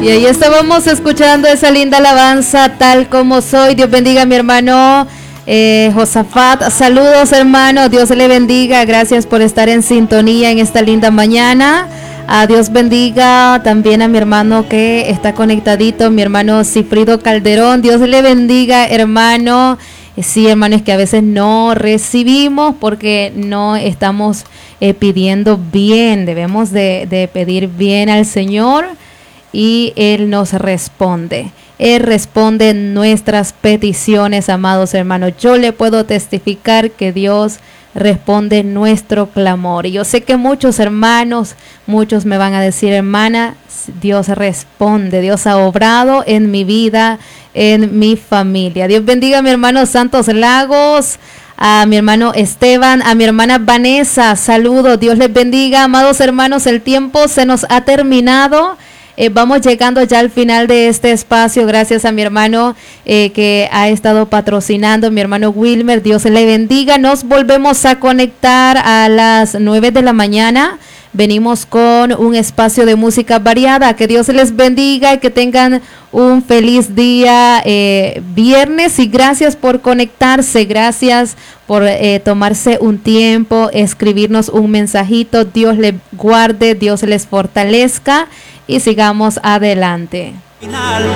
Y ahí estábamos escuchando esa linda alabanza, Tal Como Soy. Dios bendiga a mi hermano Josafat. Saludos, hermano. Dios le bendiga. Gracias por estar en sintonía en esta linda mañana. Dios bendiga también a mi hermano que está conectadito, mi hermano Cifrido Calderón. Dios le bendiga, hermano. Sí, hermano, es que a veces no recibimos porque no estamos pidiendo bien. Debemos de pedir bien al Señor y Él nos responde. Él responde nuestras peticiones, amados hermanos. Yo le puedo testificar que Dios responde nuestro clamor. Y yo sé que muchos hermanos, muchos me van a decir, hermana, Dios responde, Dios ha obrado en mi vida, en mi familia. Dios bendiga a mi hermano Santos Lagos, a mi hermano Esteban, a mi hermana Vanessa, saludos, Dios les bendiga, amados hermanos. El tiempo se nos ha terminado. Vamos llegando ya al final de este espacio. Gracias a mi hermano que ha estado patrocinando, mi hermano Wilmer. Dios le bendiga. Nos volvemos a conectar a las 9 de la mañana. Venimos con un espacio de música variada. Que Dios les bendiga y que tengan un feliz día viernes. Y gracias por conectarse. Gracias por tomarse un tiempo, escribirnos un mensajito. Dios les guarde, Dios les fortalezca y sigamos adelante.